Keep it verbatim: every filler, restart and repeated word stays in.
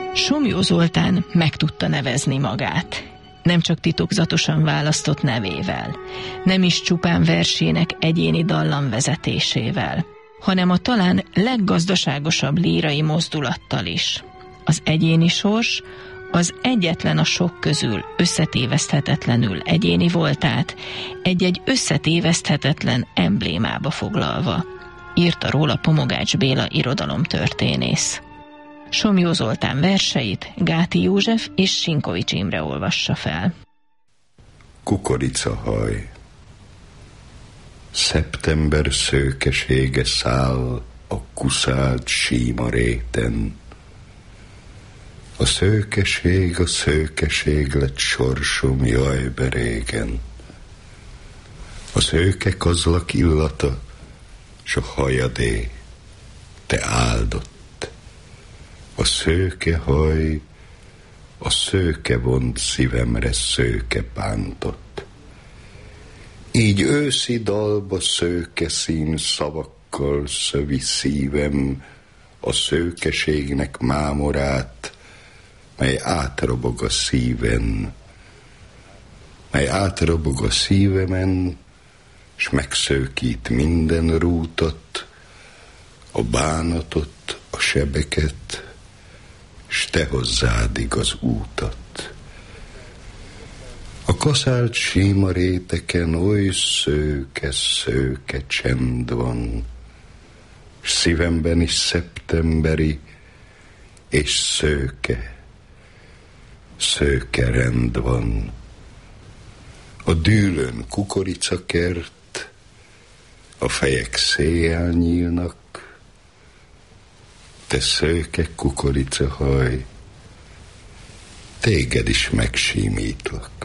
Somlyó Zoltán meg tudta nevezni magát. Nem csak titokzatosan választott nevével, nem is csupán versének egyéni dallamvezetésével, hanem a talán leggazdaságosabb lírai mozdulattal is. Az egyéni sors az egyetlen a sok közül összetéveszthetetlenül egyéni voltát egy-egy összetéveszthetetlen emblémába foglalva, írta róla Pomogács Béla irodalomtörténész. Somlyó Zoltán verseit Gáti József és Sinkovics Imre olvassa fel. Kukoricahaj. Szeptember szőkesége száll a kuszált síma réten. A szőkeség, a szőkeség lett sorsom, jaj berégen. A szőke kazlak illata, s a hajadé, te áldott. A szőke haj, a szőke vont szívemre szőke bántott. Így őszi dalba szőke szín szavakkal szövi szívem a szőkeségnek mámorát, mely átrobog a szíven, mely átrobog a szívemen, s megszőkít minden rútot, a bánatot, a sebeket, s te hozzádig az útat. A kaszált síma réteken oly szőke, szőke csend van, s szívemben is szeptemberi és szőke, szőke rend van. A dűlőn kukoricakert, a fejek széjjel nyílnak, te szőke kukoricahaj, téged is megsímítlak.